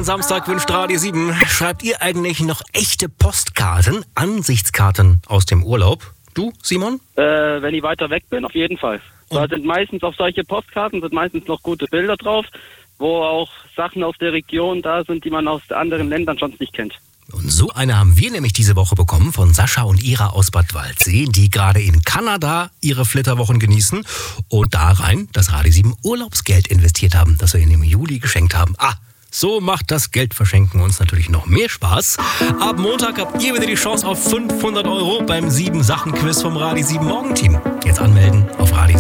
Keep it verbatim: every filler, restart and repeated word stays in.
Samstag wünscht Radio sieben. Schreibt ihr eigentlich noch echte Postkarten, Ansichtskarten aus dem Urlaub? Du, Simon? Äh, wenn ich weiter weg bin, auf jeden Fall. Da sind meistens auf solche Postkarten sind meistens noch gute Bilder drauf, wo auch Sachen aus der Region da sind, die man aus anderen Ländern sonst nicht kennt. Und so eine haben wir nämlich diese Woche bekommen von Sascha und Ira aus Bad Waldsee, die gerade in Kanada ihre Flitterwochen genießen und da rein das Radio sieben Urlaubsgeld investiert haben, das wir ihnen im Juli geschenkt haben. Ah, so macht das Geldverschenken uns natürlich noch mehr Spaß. Ab Montag habt ihr wieder die Chance auf fünfhundert Euro beim sieben Sachen Quiz vom Radio sieben Morgenteam. Jetzt anmelden auf Radio